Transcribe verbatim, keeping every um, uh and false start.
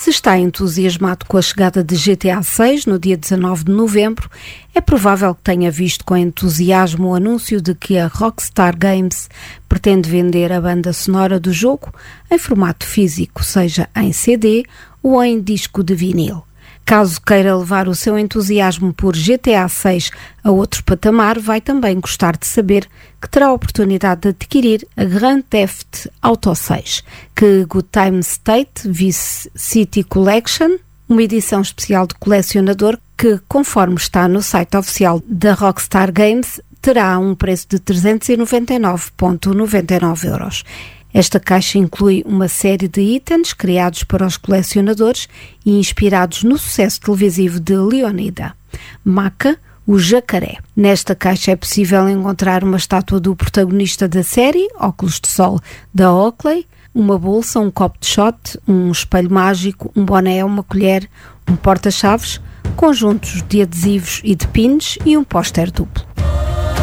Se está entusiasmado com a chegada de G T A seis no dia dezanove de novembro, é provável que tenha visto com entusiasmo o anúncio de que a Rockstar Games pretende vender a banda sonora do jogo em formato físico, seja em C D ou em disco de vinil. Caso queira levar o seu entusiasmo por G T A seis a outro patamar, vai também gostar de saber que terá a oportunidade de adquirir a Grand Theft Auto seis, que Good Time State Vice City Collection, uma edição especial de colecionador que, conforme está no site oficial da Rockstar Games, terá um preço de trezentos e noventa e nove vírgula noventa e nove euros. Esta caixa inclui uma série de itens criados para os colecionadores e inspirados no sucesso televisivo de Leonida, Maca, o jacaré. Nesta caixa é possível encontrar uma estátua do protagonista da série, óculos de sol da Oakley, uma bolsa, um copo de shot, um espelho mágico, um boné, uma colher, um porta-chaves, conjuntos de adesivos e de pins e um póster duplo.